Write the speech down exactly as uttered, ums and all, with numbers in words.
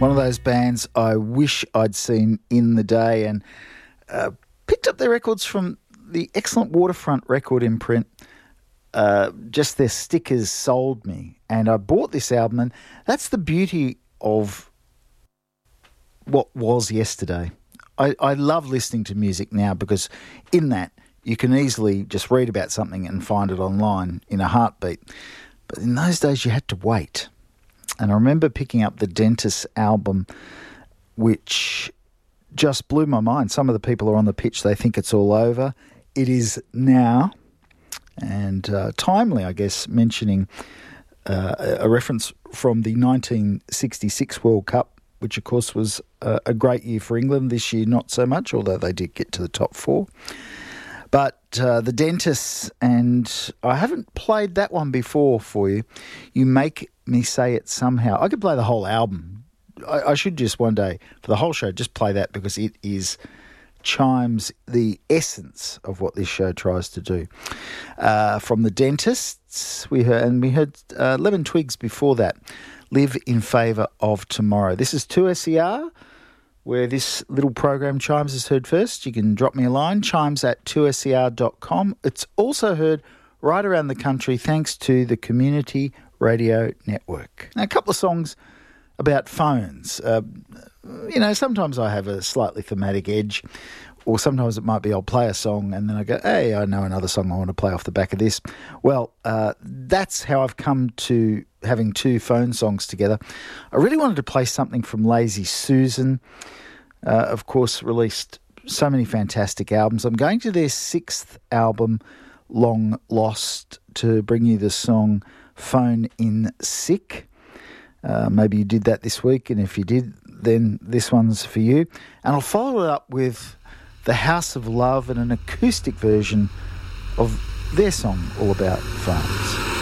One of those bands I wish I'd seen in the day, and uh, picked up their records from the excellent Waterfront record imprint. Uh, just their stickers sold me, and I bought this album, and that's the beauty of what was yesterday. I, I love listening to music now because in that you can easily just read about something and find it online in a heartbeat. But in those days you had to wait. And I remember picking up the Dentist album, which just blew my mind. Some of the people are on the pitch, they think it's all over. It is now. And uh, timely, I guess, mentioning uh, a reference from the nineteen sixty-six World Cup, which of course was uh, a great year for England. This year not so much, although they did get to the top four. But uh, the Dentists, and I haven't played that one before for you. You Make Me Say It Somehow. I could play the whole album. I, I should just one day, for the whole show, just play that because it is chimes the essence of what this show tries to do. Uh, from the Dentists, we heard, and we heard uh, Lemon Twigs before that. Live in Favour of Tomorrow. This is two S E R, where this little program Chimes is heard first. You can drop me a line, chimes at two S E R dot com. It's also heard right around the country thanks to the Community Radio Network. Now, a couple of songs about phones. Uh, you know, sometimes I have a slightly thematic edge, or sometimes it might be I'll play a song and then I go, hey, I know another song I want to play off the back of this. Well, uh, that's how I've come to having two phone songs together. I really wanted to play something from Lazy Susan. Uh, of course, released so many fantastic albums. I'm going to their sixth album, Long Lost, to bring you the song Phone in Sick. Uh, maybe you did that this week, and if you did, then this one's for you. And I'll follow it up with The House of Love and an acoustic version of their song all about phones.